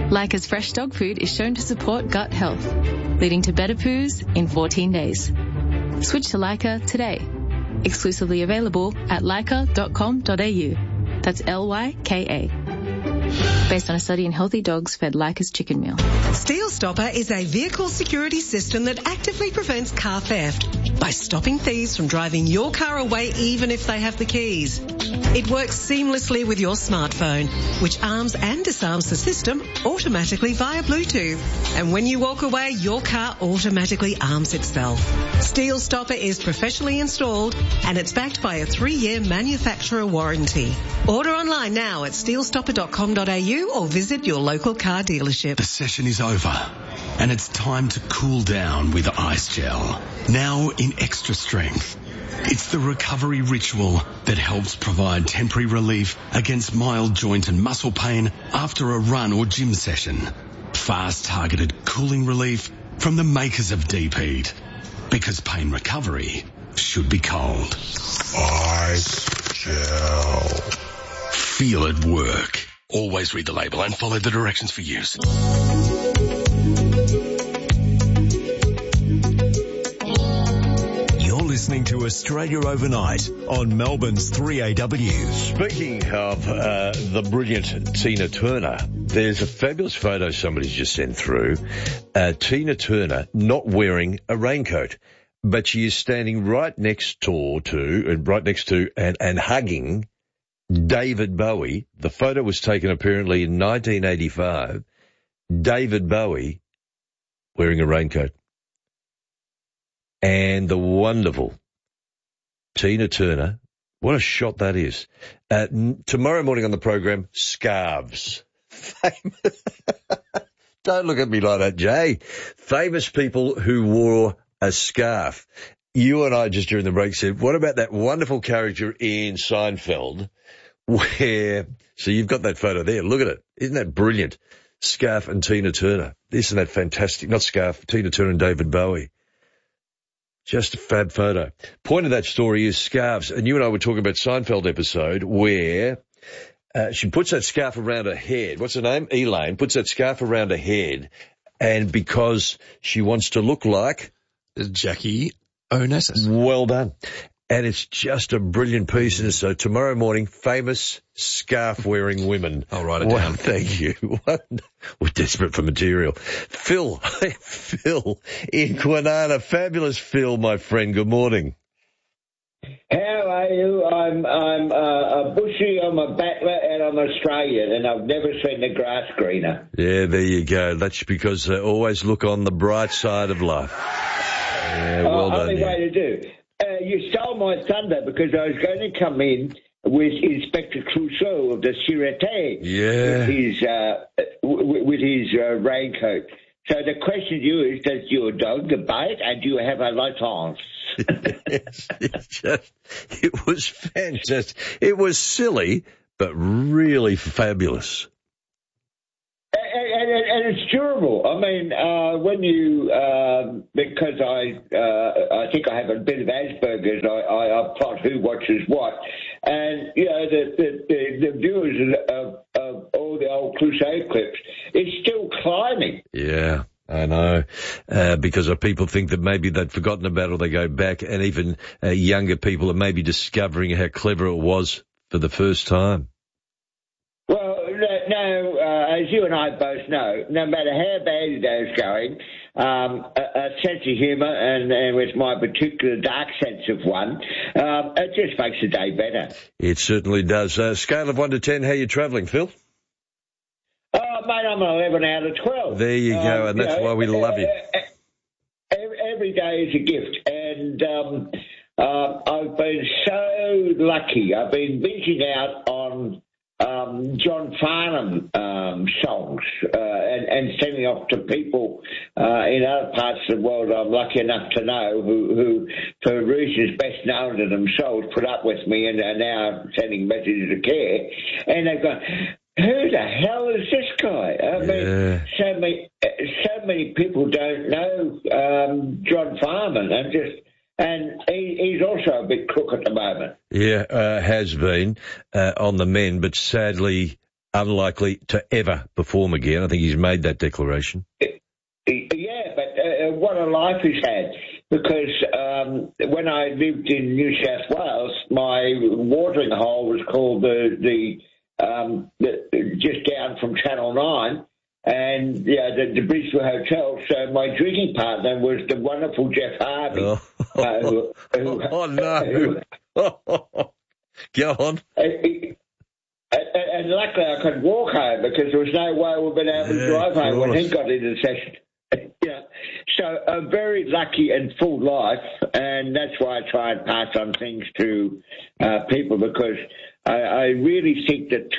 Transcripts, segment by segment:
Leica's fresh dog food is shown to support gut health, leading to better poos in 14 days. Switch to Leica today. Exclusively available at leica.com.au. That's Lyka. Based on a study in healthy dogs fed Leica's chicken meal. Steel Stopper is a vehicle security system that actively prevents car theft by stopping thieves from driving your car away even if they have the keys. It works seamlessly with your smartphone, which arms and disarms the system automatically via Bluetooth. And when you walk away, your car automatically arms itself. Steel Stopper is professionally installed and it's backed by a 3-year manufacturer warranty. Order online now at steelstopper.com.au or visit your local car dealership. The session is over and it's time to cool down with Ice Gel. Now in extra strength. It's the recovery ritual that helps provide temporary relief against mild joint and muscle pain after a run or gym session. Fast targeted cooling relief from the makers of Deep Heat. Because pain recovery should be cold. Ice Gel. Feel it work. Always read the label and follow the directions for use. Listening to Australia Overnight on Melbourne's 3AW. Speaking of the brilliant Tina Turner, there's a fabulous photo somebody's just sent through. Tina Turner not wearing a raincoat, but she is standing right next to and hugging David Bowie. The photo was taken apparently in 1985. David Bowie wearing a raincoat. And the wonderful Tina Turner. What a shot that is. Tomorrow morning on the program, scarves. Don't look at me like that, Jay. Famous people who wore a scarf. You and I just during the break said, what about that wonderful character in Seinfeld where, so you've got that photo there. Look at it. Isn't that brilliant? Scarf and Tina Turner. Isn't that fantastic? Not scarf, Tina Turner and David Bowie. Just a fab photo. Point of that story is scarves. And you and I were talking about Seinfeld episode where she puts that scarf around her head. What's her name? Elaine puts that scarf around her head. And because she wants to look like Jackie Onassis. Well done. And it's just a brilliant piece. And so tomorrow morning, famous scarf-wearing women. I'll write it down. Thank you. We're desperate for material. Phil in Kwinana. Fabulous Phil, my friend. Good morning. How are you? I'm a bushy, I'm a battler, and I'm Australian, and I've never seen the grass greener. Yeah, there you go. That's because always look on the bright side of life. Yeah, well done. Only way to do. You stole my thunder because I was going to come in with Inspector Clouseau of the Sûreté with his raincoat. So the question to you is, does your dog bite and do you have a latence? It was fantastic. It was silly, but really fabulous. And it's durable. I mean, when you, because I think I have a bit of Asperger's, I plot who watches what. And, you know, the viewers of all the old Clouseau clips is still climbing. Yeah. I know, because people think that maybe they'd forgotten about it or they go back, and even younger people are maybe discovering how clever it was for the first time. Well, no, as you and I both know, no matter how bad the day's going, a sense of humour, and with my particular dark sense of one, it just makes the day better. It certainly does. Scale of 1 to 10, how are you travelling, Phil? Oh, mate, I'm an 11 out of 12. There you go, and that's why we love you. Every day is a gift, and I've been so lucky. I've been bingeing out on John Farnham songs and sending off to people in other parts of the world I'm lucky enough to know who for reasons best known to themselves, put up with me and are now sending messages of care. And they've gone, who the hell is this guy? I mean, so many people don't know John Farnham, and he's also a bit crook at the moment. Yeah, has been on the men, but sadly unlikely to ever perform again. I think he's made that declaration. Yeah, but what a life he's had. Because when I lived in New South Wales, my watering hole was called the just down from Channel 9, and the Brisbane Hotel. So my drinking partner was the wonderful Jeff Harvey. Oh no! Go on. And luckily I could walk home because there was no way we'd been able to drive home when he got into the session. So a very lucky and full life, and that's why I try and pass on things to people, because I really think that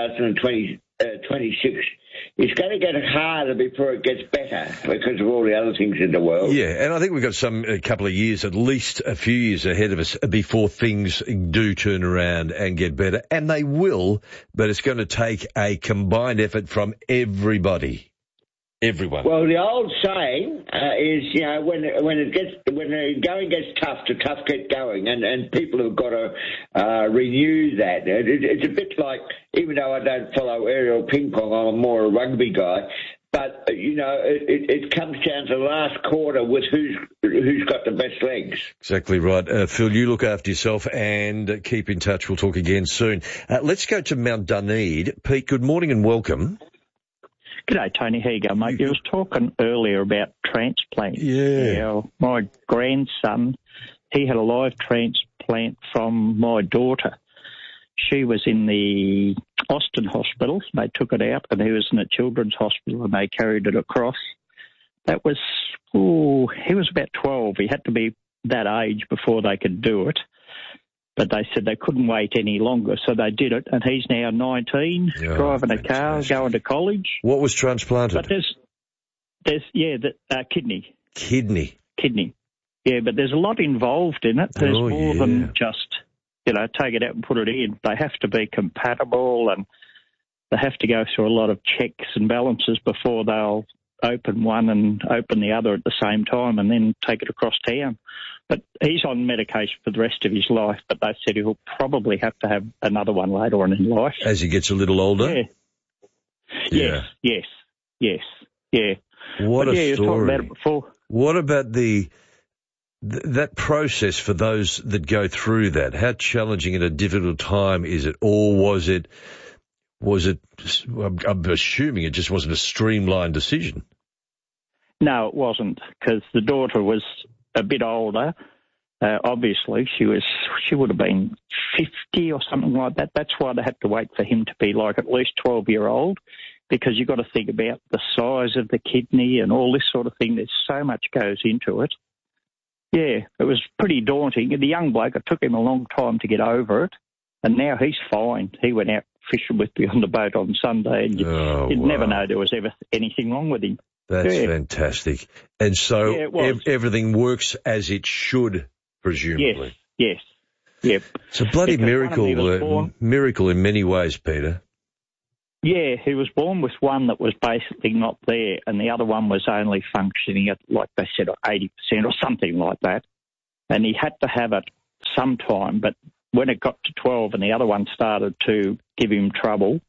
2026 is going to get harder before it gets better because of all the other things in the world. Yeah, and I think we've got a couple of years, at least a few years ahead of us before things do turn around and get better. And they will, but it's going to take a combined effort from everybody. Everyone. Well, the old saying is, when the going gets tough, the tough get going, and people have got to renew that. It's a bit like, even though I don't follow aerial ping pong, I'm more a rugby guy. But it comes down to the last quarter with who's got the best legs. Exactly right, Phil. You look after yourself and keep in touch. We'll talk again soon. Let's go to Mount Duneed. Pete, good morning and welcome. G'day, Tony. How you going, mate? You was talking earlier about transplant. Yeah. My grandson, he had a live transplant from my daughter. She was in the Austin Hospital. They took it out, and he was in a children's hospital, and they carried it across. That was, he was about 12. He had to be that age before they could do it. But they said they couldn't wait any longer, so they did it. And he's now 19, driving a car, going to college. What was transplanted? But there's kidney. Kidney. Yeah, but there's a lot involved in it. There's more than just, take it out and put it in. They have to be compatible, and they have to go through a lot of checks and balances before they'll open one and open the other at the same time and then take it across town. But he's on medication for the rest of his life, but they said he'll probably have to have another one later on in life. As he gets a little older? Yeah. Yes. What but a you were talking about it before. What about that process for those that go through that? How challenging and a difficult time is it? Or was it, I'm assuming it just wasn't a streamlined decision. No, it wasn't, because the daughter was a bit older. Obviously, she would have been 50 or something like that. That's why they had to wait for him to be like at least 12-year-old, because you've got to think about the size of the kidney and all this sort of thing. There's so much goes into it. Yeah, it was pretty daunting. The young bloke, it took him a long time to get over it, and now he's fine. He went out fishing with me on the boat on Sunday, and you'd never know there was ever anything wrong with him. That's fantastic. And so everything works as it should, presumably. Yes. Yep. It's a bloody miracle in many ways, Peter. Yeah, he was born with one that was basically not there, and the other one was only functioning at, like they said, 80% or something like that. And he had to have it sometime, but when it got to 12 and the other one started to give him trouble,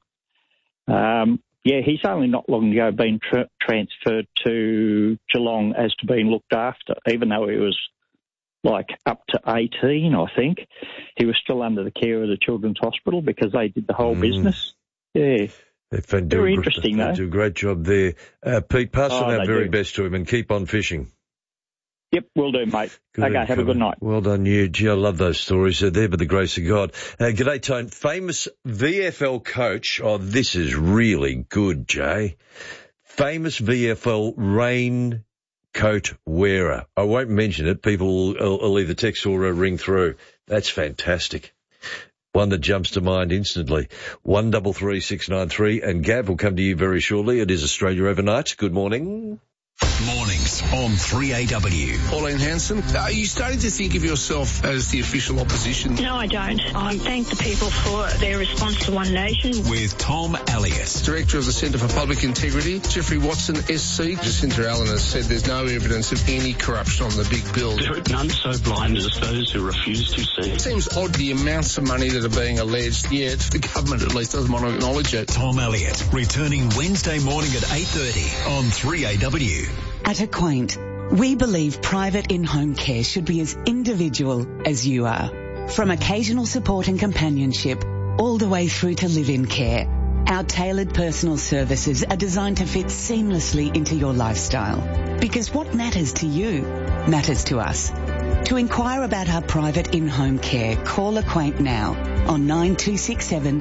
he's only not long ago been transferred to Geelong as to being looked after, even though he was like up to 18, I think. He was still under the care of the Children's Hospital because they did the whole business. Yeah. Very interesting, though. They do a great job there. Pete, pass on our very best to him and keep on fishing. Yep, will do, mate. Okay, have a good night. Well done, you. Gee, I love those stories. They're there by the grace of God. G'day, Tone. Famous VFL coach. Oh, this is really good, Jay. Famous VFL raincoat wearer. I won't mention it. People will either text or ring through. That's fantastic. One that jumps to mind instantly. 133693. And Gav will come to you very shortly. It is Australia Overnight. Good morning. Mornings on 3AW. Pauline Hanson, are you starting to think of yourself as the official opposition? No, I don't. I thank the people for their response to One Nation. With Tom Elliott. Director of the Centre for Public Integrity, Jeffrey Watson, SC. Jacinta Allen has said there's no evidence of any corruption on the big bill. There are none so blind as those who refuse to see. It seems odd the amounts of money that are being alleged, yet the government at least doesn't want to acknowledge it. Tom Elliott, returning Wednesday morning at 8:30 on 3AW. At Acquaint, we believe private in-home care should be as individual as you are. From occasional support and companionship, all the way through to live-in care, our tailored personal services are designed to fit seamlessly into your lifestyle. Because what matters to you matters to us. To inquire about our private in-home care, call Acquaint now on 9267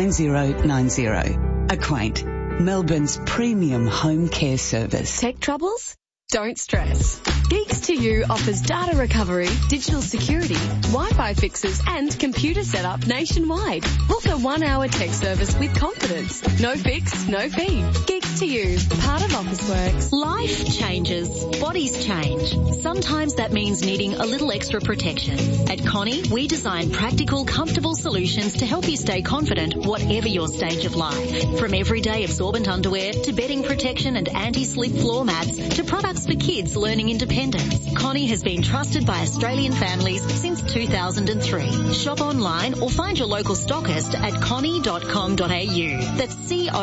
9090. Acquaint, Melbourne's premium home care service. Tech troubles? Don't stress. Geeks2U offers data recovery, digital security, Wi-Fi fixes and computer setup nationwide. Book a 1-hour tech service with confidence. No fix, no fee. Geeks2U, part of Officeworks. Life changes. Bodies change. Sometimes that means needing a little extra protection. At Connie, we design practical, comfortable solutions to help you stay confident whatever your stage of life. From everyday absorbent underwear to bedding protection and anti-slip floor mats to products for kids learning independence. Connie has been trusted by Australian families since 2003. Shop online or find your local stockist at connie.com.au. That's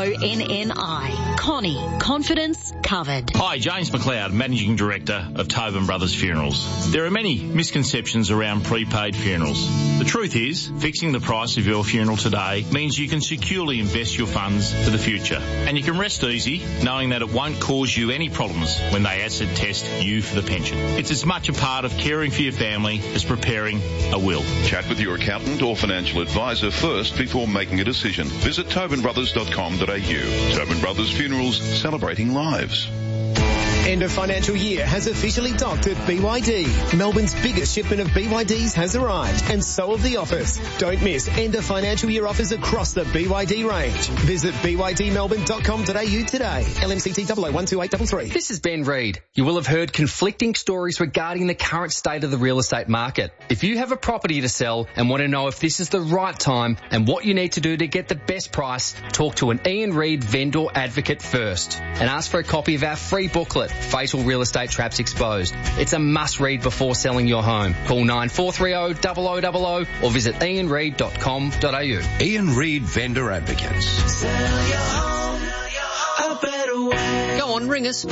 CONNI. Connie. Confidence covered. Hi, James McLeod, Managing Director of Tobin Brothers Funerals. There are many misconceptions around prepaid funerals. The truth is, fixing the price of your funeral today means you can securely invest your funds for the future. And you can rest easy knowing that it won't cause you any problems when they acid test you for the pension. It's as much a part of caring for your family as preparing a will. Chat with your accountant or financial advisor first before making a decision. Visit tobinbrothers.com.au. Tobin Brothers Funerals, celebrating lives. End of financial year has officially docked at BYD. Melbourne's biggest shipment of BYDs has arrived, and so have the offers. Don't miss end of financial year offers across the BYD range. Visit bydmelbourne.com.au today. LMCT 00128833. This is Ben Reid. You will have heard conflicting stories regarding the current state of the real estate market. If you have a property to sell and want to know if this is the right time and what you need to do to get the best price, talk to an Ian Reid vendor advocate first and ask for a copy of our free booklet, Fatal Real Estate Traps Exposed. It's a must-read before selling your home. Call 9430 0000 or visit ianreid.com.au. Ian Reid Vendor Advocates. Sell your home a better way. Go on, ring us.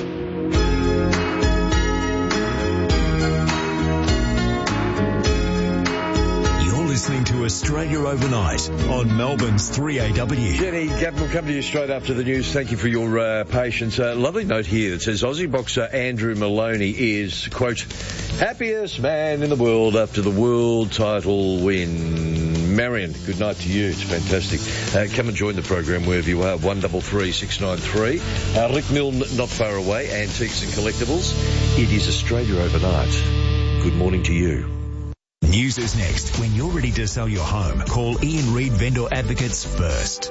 Listening to Australia Overnight on Melbourne's 3AW. Jenny Gavin will come to you straight after the news. Thank you for your patience. Lovely note here that says Aussie boxer Andrew Maloney is, quote, happiest man in the world after the world title win. Marion, good night to you. It's fantastic. Come and join the program wherever you are. 133 693. Rick Milne not far away. Antiques and Collectibles. It is Australia Overnight. Good morning to you. News is next. When you're ready to sell your home, call Ian Reid Vendor Advocates first.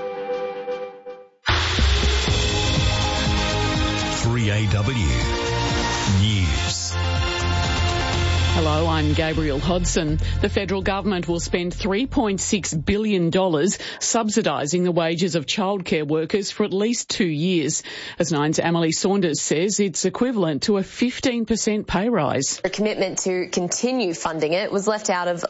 3AW News. Hello, I'm Gabriel Hodson. The federal government will spend $3.6 billion subsidising the wages of childcare workers for at least 2 years. As Nine's Emily Saunders says, it's equivalent to a 15% pay rise. A commitment to continue funding it was left out of